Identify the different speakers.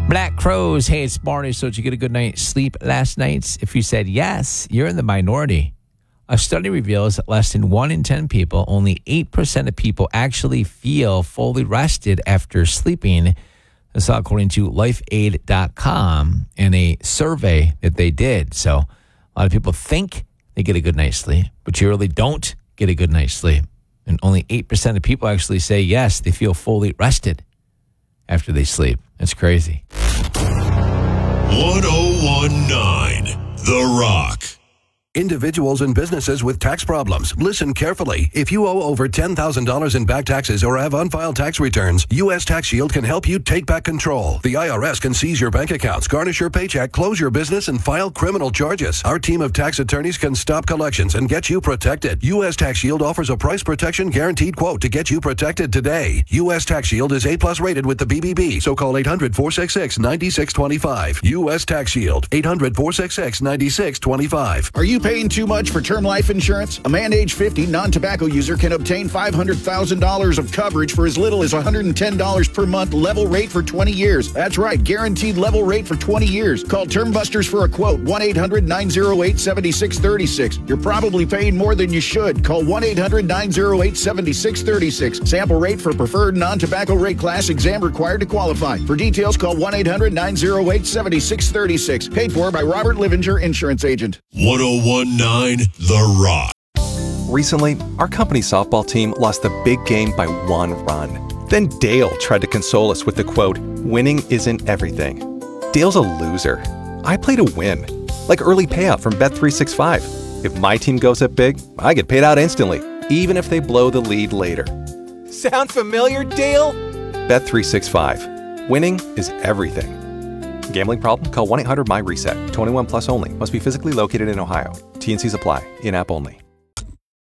Speaker 1: Black Crows, hey, it's Barney. So did you get a good night's sleep last night? If you said yes, you're in the minority. A study reveals that less than 1 in 10 people, only 8% of people actually feel fully rested after sleeping. That's all according to lifeaid.com and a survey that they did. So a lot of people think they get a good night's sleep, but you really don't get a good night's sleep. And only 8% of people actually say yes, they feel fully rested after they sleep. That's crazy.
Speaker 2: 1019 The Rock.
Speaker 3: Individuals and businesses with tax problems, listen carefully. If you owe over $10,000 in back taxes or have unfiled tax returns, U.S. Tax Shield can help you take back control. The IRS can seize your bank accounts, garnish your paycheck, close your business, and file criminal charges. Our team of tax attorneys can stop collections and get you protected. U.S. Tax Shield offers a price protection guaranteed quote to get you protected today. U.S. Tax Shield is A+ rated with the BBB, so call 800-466-9625. U.S. Tax Shield, 800-466-9625.
Speaker 4: Are you paying too much for term life insurance? A man age 50 non-tobacco user can obtain $500,000 of coverage for as little as $110 per month, level rate for 20 years. That's right, guaranteed level rate for 20 years. Call Term Busters for a quote, 1-800-908-7636. You're probably paying more than you should. Call 1-800-908-7636. Sample rate for preferred non-tobacco rate class, exam required to qualify. For details, call 1-800-908-7636. Paid for by Robert Livinger, insurance agent.
Speaker 2: 1019 The Rock.
Speaker 5: Recently, our company softball team lost the big game by 1 run. Then Dale tried to console us with the quote, "Winning isn't everything." Dale's a loser. I play to win, like early payout from Bet365. If my team goes up big, I get paid out instantly, even if they blow the lead later. Sound familiar, Dale? Bet365. Winning is everything. Gambling problem? Call 1-800-MY-RESET. 21 plus only. Must be physically located in Ohio. T&Cs apply. In-app only.